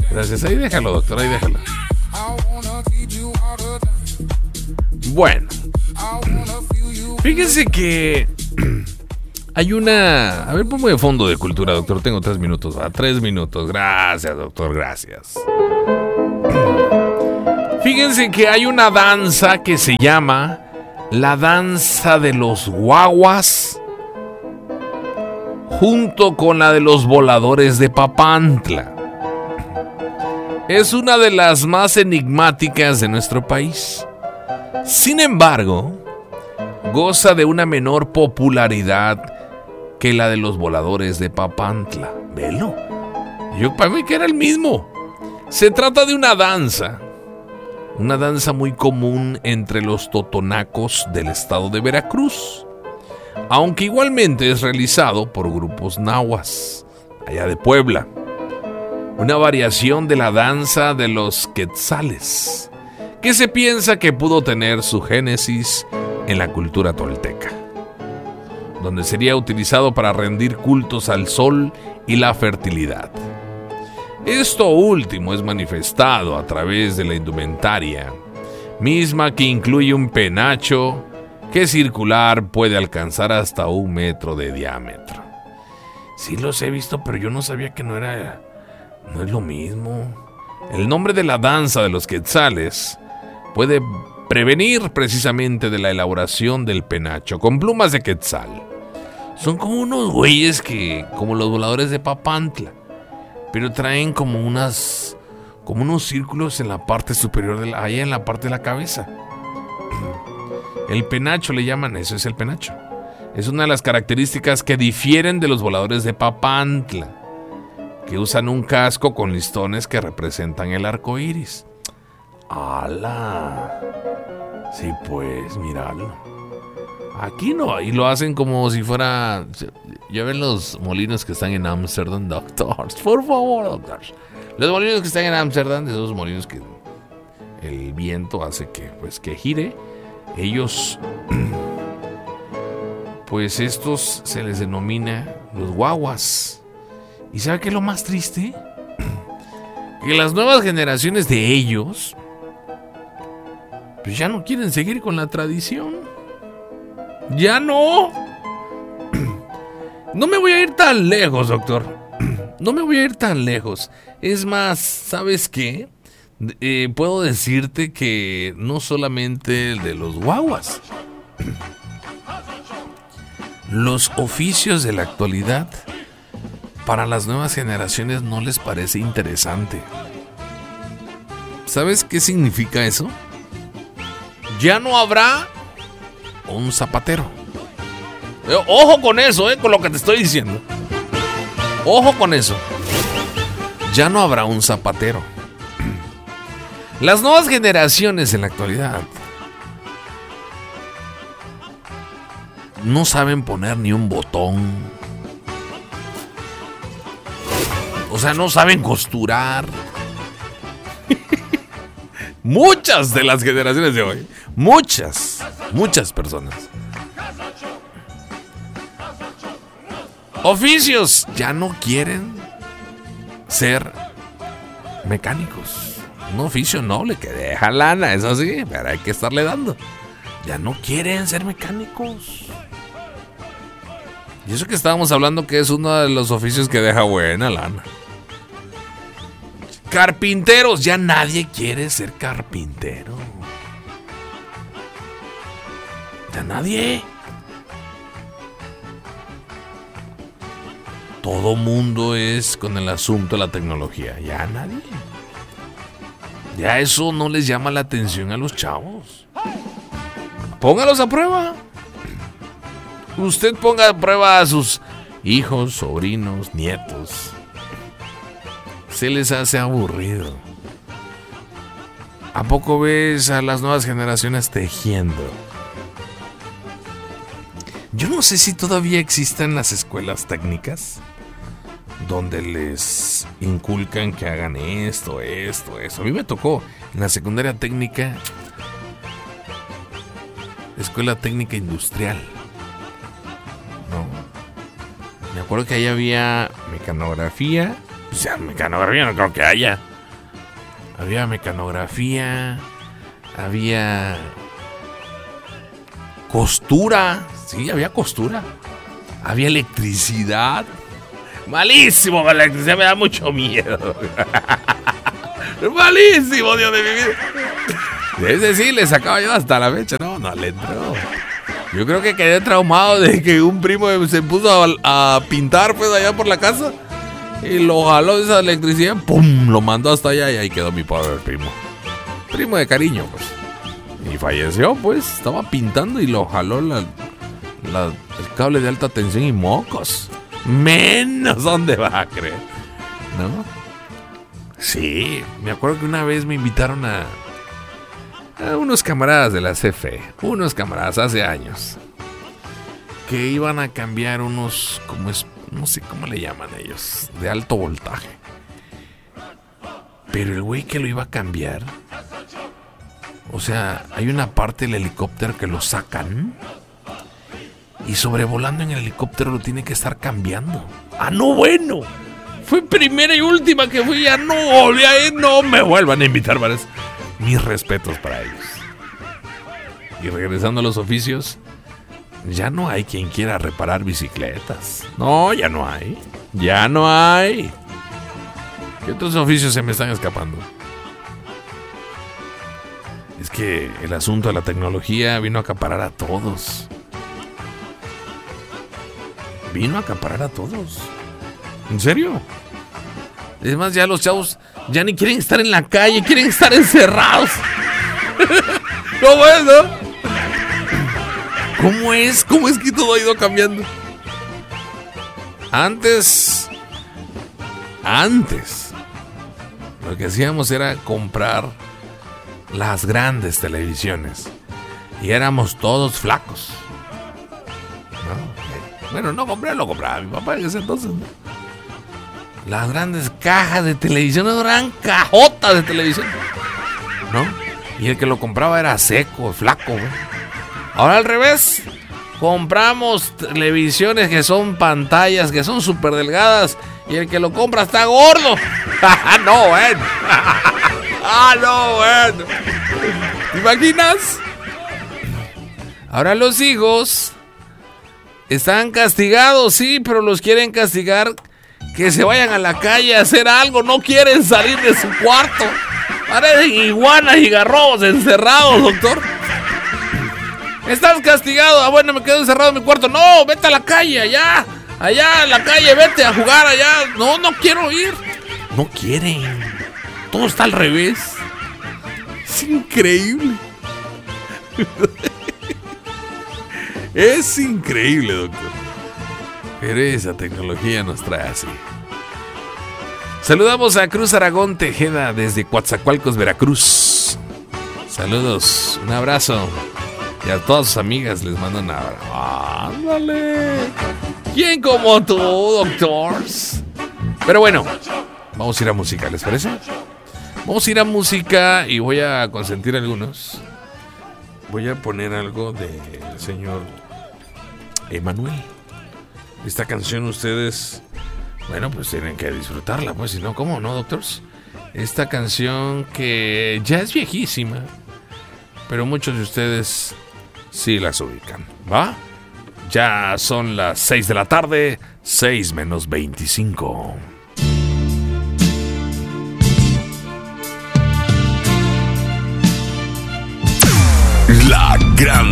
Gracias. Ahí déjalo, doctor, ahí déjalo. Bueno, fíjense que hay una... A ver, ponme de fondo de cultura, doctor. Tengo 3 minutos, ¿va? 3 minutos. Gracias, doctor, gracias. Fíjense que hay una danza que se llama la danza de los guaguas, junto con la de los voladores de Papantla. Es una de las más enigmáticas de nuestro país. Sin embargo, goza de una menor popularidad que la de los voladores de Papantla. Velo. Yo para mí que era el mismo. Se trata de una danza muy común entre los totonacos del estado de Veracruz, aunque igualmente es realizado por grupos nahuas, allá de Puebla. Una variación de la danza de los quetzales, que se piensa que pudo tener su génesis en la cultura tolteca, donde sería utilizado para rendir cultos al sol y la fertilidad. Esto último es manifestado a través de la indumentaria, misma que incluye un penacho que circular puede alcanzar hasta 1 metro de diámetro. Sí los he visto, pero yo no sabía que no es lo mismo. El nombre de la danza de los quetzales puede prevenir precisamente de la elaboración del penacho con plumas de quetzal. Son como unos güeyes como los voladores de Papantla, pero traen como unos círculos en la parte superior, allá en la parte de la cabeza. El penacho le llaman, eso es el penacho. Es una de las características que difieren de los voladores de Papantla, que usan un casco con listones que representan el arco iris. ¡Hala! Sí, pues, míralo. Aquí no, ahí lo hacen como si fuera... Ya ven los molinos que están en Ámsterdam, doctors. Por favor, doctors. Los molinos que están en Ámsterdam, esos molinos que el viento hace que gire. Ellos... Pues estos se les denomina los guaguas. ¿Y sabe qué es lo más triste? Que las nuevas generaciones de ellos pues ya no quieren seguir con la tradición. ¡Ya no! No me voy a ir tan lejos, doctor. No me voy a ir tan lejos. Es más, ¿sabes qué? Puedo decirte que no solamente el de los guaguas. Los oficios de la actualidad para las nuevas generaciones no les parece interesante. ¿Sabes qué significa eso? Ya no habrá un zapatero. Ojo con eso, con lo que te estoy diciendo. Ojo con eso. Ya no habrá un zapatero. Las nuevas generaciones en la actualidad no saben poner ni un botón. O sea, no saben costurar. Muchas de las generaciones de hoy. Muchas personas. Oficios. Ya no quieren ser mecánicos. Un oficio noble que deja lana, eso sí, pero hay que estarle dando. Ya no quieren ser mecánicos. Y eso que estábamos hablando que es uno de los oficios que deja buena lana. Carpinteros, ya nadie quiere ser carpintero. Ya nadie. Todo mundo es con el asunto de la tecnología. Ya nadie. Ya eso no les llama la atención a los chavos. Póngalos a prueba. Usted ponga a prueba a sus hijos, sobrinos, nietos. Se les hace aburrido. ¿A poco ves a las nuevas generaciones tejiendo? Yo no sé si todavía existen las escuelas técnicas donde les inculcan que hagan esto. A mí me tocó en la secundaria técnica, escuela técnica industrial. No. Me acuerdo que ahí había mecanografía. O sea, mecanografía no creo que haya. había mecanografía, había costura, sí, había costura, había electricidad. Malísimo, la electricidad me da mucho miedo. Malísimo, Dios de mi vida. Ese sí le sacaba yo hasta la fecha. No le entró. Yo creo que quedé traumado de que un primo se puso a pintar pues allá por la casa y lo jaló esa electricidad, ¡pum! Lo mandó hasta allá y ahí quedó mi pobre primo. Primo de cariño, pues. Y falleció, pues. Estaba pintando y lo jaló el cable de alta tensión y mocos. Menos, ¿dónde va a creer? ¿No? Sí, me acuerdo que una vez me invitaron a unos camaradas de la CFE, unos camaradas hace años, que iban a cambiar unos, no sé cómo le llaman ellos, de alto voltaje. Pero el güey que lo iba a cambiar, o sea, hay una parte del helicóptero que lo sacan y sobrevolando en el helicóptero lo tiene que estar cambiando. ¡Ah, no, bueno! Fue primera y última que fui, ya no volví a ir, no me vuelvan a invitar para eso. Mis respetos para ellos. Y regresando a los oficios, ya no hay quien quiera reparar bicicletas. No, ya no hay. Ya no hay. ¿Qué otros oficios se me están escapando? Es que el asunto de la tecnología vino a acaparar a todos. Vino a acaparar a todos. ¿En serio? Es más, ya los chavos ya ni quieren estar en la calle, quieren estar encerrados. ¿Cómo es, no? ¿Cómo es? ¿Cómo es que todo ha ido cambiando? Antes, lo que hacíamos era comprar las grandes televisiones y éramos todos flacos. ¿No? Bueno, no compré, lo compraba mi papá en ese entonces, ¿no? Las grandes cajas de televisión, eran cajotas de televisión, ¿no? Y el que lo compraba era seco, flaco, ¿no? Ahora al revés, compramos televisiones que son pantallas, que son súper delgadas, y el que lo compra está gordo. No, bueno. No, bueno. ¿Te imaginas? Ahora los hijos están castigados, sí, pero los quieren castigar que se vayan a la calle a hacer algo, no quieren salir de su cuarto. Parecen iguanas y garrobos encerrados, doctor. Estás castigado. Ah, bueno, me quedo encerrado en mi cuarto. No, vete a la calle, allá a la calle, vete a jugar allá. No quiero ir. No quieren. Todo está al revés. Es increíble. Es increíble, doctor. Pero esa tecnología nos trae así. Saludamos a Cruz Aragón Tejeda desde Coatzacoalcos, Veracruz. Saludos, un abrazo. Y a todas sus amigas les mando un abrazo. ¡Ándale! ¿Quién como tú, doctors? Pero bueno, vamos a ir a música, ¿les parece? Vamos a ir a música y voy a consentir algunos. Voy a poner algo del señor Emanuel. Esta canción ustedes, bueno, pues tienen que disfrutarla, pues, si no, ¿cómo no, doctors? Esta canción que ya es viejísima, pero muchos de ustedes sí las ubican, ¿va? Ya son las 6 de la tarde, 6 menos 25. La gran